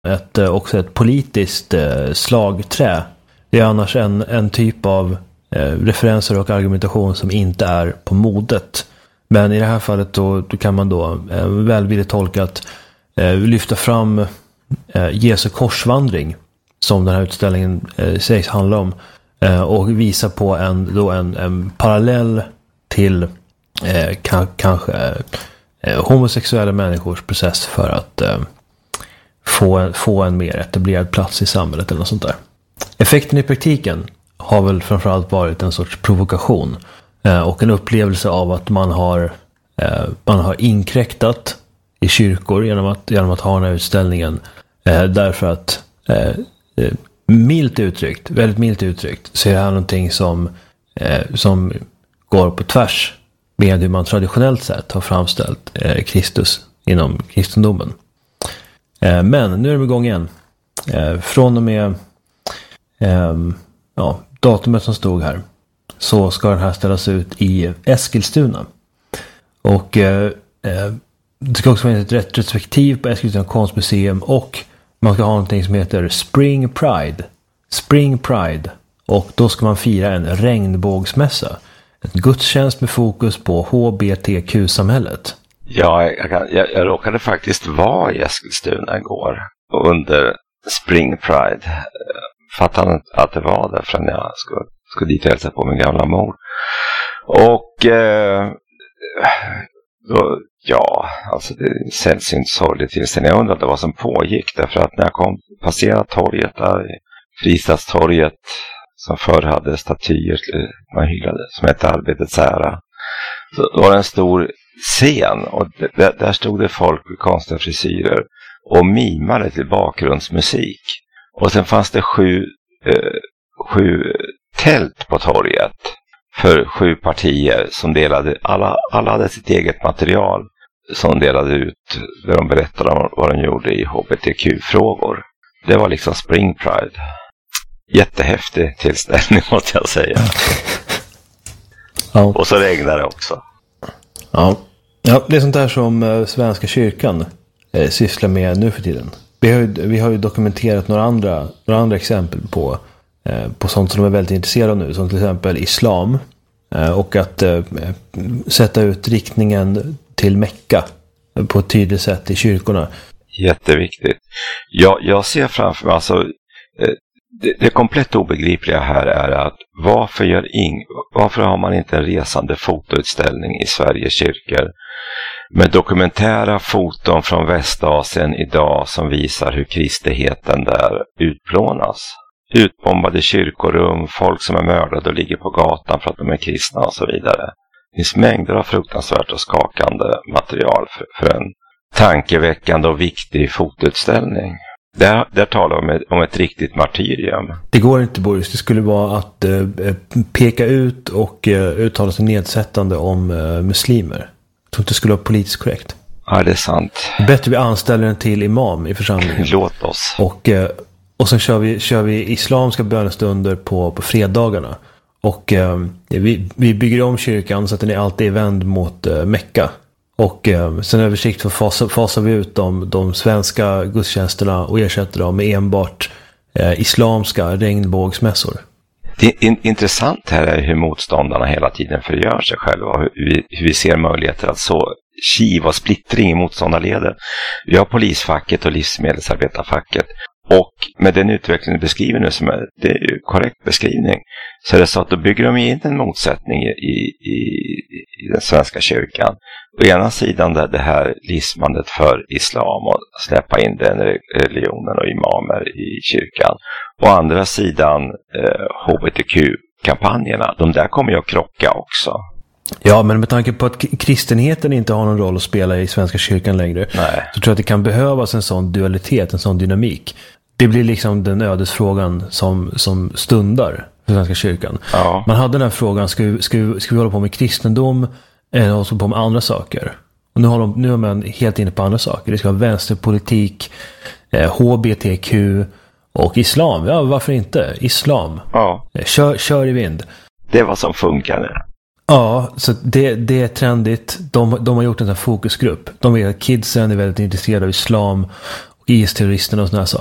också ett politiskt slagträ. Det är annars en typ av referenser och argumentation som inte är på modet. Men i det här fallet då kan man då välvilligt tolka att lyfta fram Jesu korsvandring som den här utställningen sägs handla om, och visa på en parallell till kanske homosexuella människors process för att få en mer etablerad plats i samhället eller något sånt där. Effekten i praktiken har väl framförallt varit en sorts provokation och en upplevelse av att man har inkräktat i kyrkor genom att ha den här utställningen, därför att väldigt milt uttryckt så är det här någonting som går på tvärs med hur man traditionellt sett har framställt Kristus inom kristendomen. Men nu är de igång igen. Från och med datumet som stod här så ska den här ställas ut i Eskilstuna. Och det ska också vara ett retrospektiv på Eskilstuna konstmuseum, och man ska ha någonting som heter Spring Pride. Och då ska man fira en regnbågsmässa. En gudstjänst med fokus på HBTQ-samhället. Ja, jag råkade faktiskt vara i Eskilstuna igår under Spring Pride. Fattade inte att det var där förrän jag skulle dit och hälsa på min gamla mor. Och alltså det är sällsynt sorgligt tillstånd. Jag undrade vad som pågick, därför att när jag passerade torget där, Fristadstorget, som förr hade statyer man hyllade som hette Arbetets ära, så var det en stor scen, och där stod det folk med konstiga frisyrer och mimade till bakgrundsmusik. Och sen fanns det sju tält på torget för 7 partier som delade, alla hade sitt eget material som delade ut, där de berättade om vad de gjorde i HBTQ-frågor. Det var liksom Spring Pride. Jättehäftig tillställning, måste jag säga. Ja. Och så regnade det också. Ja, det är sånt där som Svenska kyrkan sysslar med nu för tiden. Vi har ju dokumenterat några andra exempel på sånt som de är väldigt intresserade av nu, som till exempel islam, och att sätta ut riktningen till Mecka på ett tydligt sätt i kyrkorna. Jätteviktigt. Jag ser framför mig, alltså, det komplett obegripliga här är att varför har man inte en resande fotoutställning i Sveriges kyrkor med dokumentära foton från Västasien idag som visar hur kristigheten där utplånas? Utbombade kyrkorum, folk som är mördade och ligger på gatan för att de är kristna och så vidare. Det finns mängder av fruktansvärt och skakande material för en tankeväckande och viktig fotoutställning. Där talar vi om ett riktigt martyrium. Det går inte, Boris. Det skulle vara att peka ut och uttala sig nedsättande om muslimer. Jag tror inte det skulle vara politiskt korrekt. Ja, det är sant. Bättre vi anställer en till imam i församlingen. Låt oss. Och sen kör vi islamska bönestunder på fredagarna. Och vi bygger om kyrkan så att den alltid är vänd mot Mecka. Och sen översikt fasar vi ut de svenska gudstjänsterna och ersätter dem med enbart islamska regnbågsmässor. Det intressant här är hur motståndarna hela tiden förgör sig själva och hur vi ser möjligheter att så kiv och splittring i motståndarleden. Vi har polisfacket och livsmedelsarbetarfacket. Och med den utveckling du beskriver nu, det är ju korrekt beskrivning, så är det så att då bygger de in en motsättning i den svenska kyrkan. Å ena sidan det här lismandet för islam och släppa in den religionen och imamer i kyrkan. Å andra sidan HBTQ-kampanjerna, de där kommer ju att krocka också. Ja, men med tanke på att kristenheten inte har någon roll att spela i Svenska kyrkan längre, nej, så tror jag att det kan behövas en sån dualitet, en sån dynamik. Det blir liksom den ödesfrågan som stundar för Svenska kyrkan. Ja. Man hade den här frågan, ska vi hålla på med kristendom eller hålla på med andra saker? Och nu är man helt inne på andra saker. Det ska vara vänsterpolitik, HBTQ och islam. Ja, varför inte? Islam. Ja. Kör i vind. Det är vad som funkar nu. Ja, så det är trendigt. De har gjort en sån här fokusgrupp. De vet att kidsen är väldigt intresserade av islam och IS-terroristerna och sådana